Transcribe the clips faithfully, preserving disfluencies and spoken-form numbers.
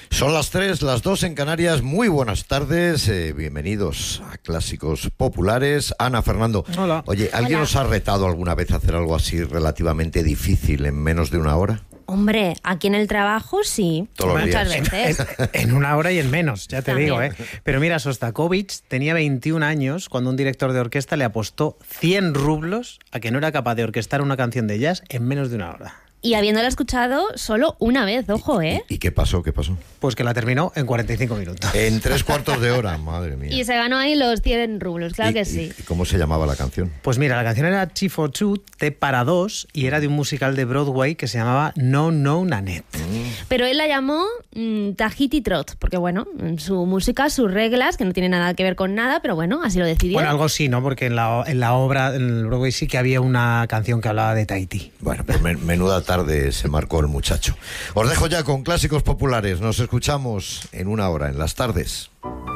Son las tres, las dos en Canarias. Muy buenas tardes, eh, bienvenidos a Clásicos Populares. Ana, Fernando. Hola. Oye, ¿alguien Hola. os ha retado alguna vez a hacer algo así relativamente difícil en menos de una hora? Hombre, aquí en el trabajo sí, Todos los muchas días. veces. En una hora y en menos, ya te También. digo, ¿eh? Pero mira, Sostakovich tenía veintiún años cuando un director de orquesta le apostó cien rublos a que no era capaz de orquestar una canción de jazz en menos de una hora. Y habiéndola escuchado solo una vez, ojo, ¿eh? ¿Y qué pasó? ¿Qué pasó? Pues que la terminó en cuarenta y cinco minutos. En tres cuartos de hora, madre mía. Y se ganó ahí los cien rublos, claro ¿Y- que y- sí. ¿Y cómo se llamaba la canción? Pues mira, la canción era T for Two, T para dos, y era de un musical de Broadway que se llamaba No No Nanette. Pero él la llamó mm, Tahiti Trot, porque bueno, su música, sus reglas, que no tienen nada que ver con nada, pero bueno, así lo decidió. Bueno, algo sí, ¿no? Porque en la, en la obra, en el Broadway sí que había una canción que hablaba de Tahití. Bueno, pues men- menuda tarde se marcó el muchacho. Os dejo ya con Clásicos Populares. Nos escuchamos en una hora, en las tardes.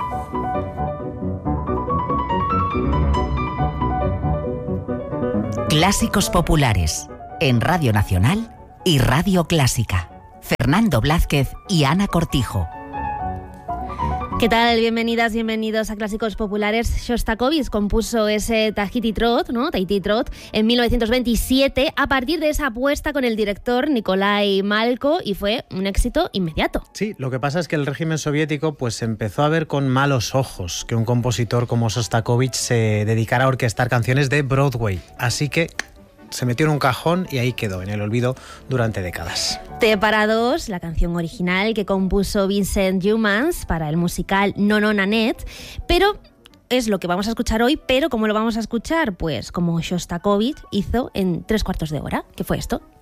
Clásicos Populares, en Radio Nacional y Radio Clásica. Fernando Blázquez y Ana Cortijo. ¿Qué tal? Bienvenidas, bienvenidos a Clásicos Populares. Shostakovich compuso ese Tahiti Trot, ¿no? Tahiti Trot, en mil novecientos veintisiete a partir de esa apuesta con el director Nikolai Malko y fue un éxito inmediato. Sí, lo que pasa es que el régimen soviético pues empezó a ver con malos ojos que un compositor como Shostakovich se dedicara a orquestar canciones de Broadway. Así que se metió en un cajón y ahí quedó, en el olvido durante décadas. T para dos, la canción original que compuso Vincent Youmans para el musical No No Nanette, pero es lo que vamos a escuchar hoy, pero ¿cómo lo vamos a escuchar? Pues como Shostakovich hizo en tres cuartos de hora, que fue esto.